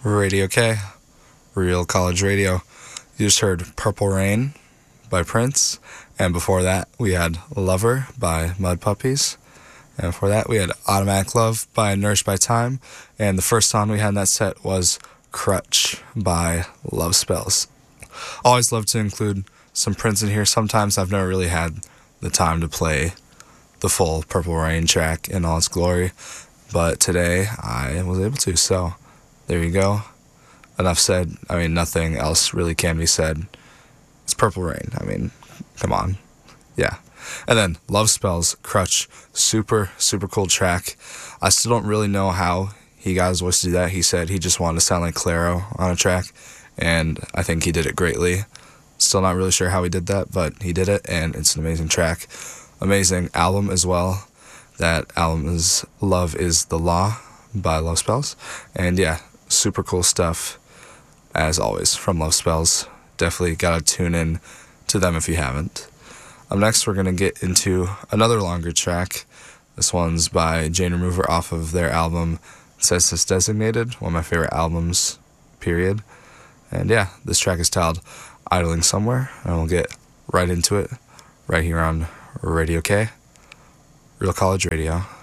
Radio K, Real College Radio. You just heard Purple Rain by Prince, and before that we had Lover by Mud Puppies, and before that we had Automatic Love by Nourished by Time, and the first song we had in that set was Crutch by Love Spells. Always love to include some Prince in here. Sometimes I've never really had the time to play the full Purple Rain track in all its glory, but today I was able to, so there you go. Enough said. I mean, nothing else really can be said. It's Purple Rain. I mean, come on. Yeah. And then Love Spells, Crutch. Super, super cool track. I still don't really know how he got his voice to do that. He said he just wanted to sound like Clairo on a track, and I think he did it greatly. Still not really sure how he did that, but he did it, and it's an amazing track. Amazing album as well. That album is Love is the Law by Love Spells. And yeah, super cool stuff as always from Love Spells. Definitely gotta tune in to them if you haven't. Up next, we're gonna get into another longer track. This one's by Jane Remover off of their album Census Designated, one of my favorite albums, period. And yeah, this track is titled Idling Somewhere, and we'll get right into it right here on Radio K, Real College Radio.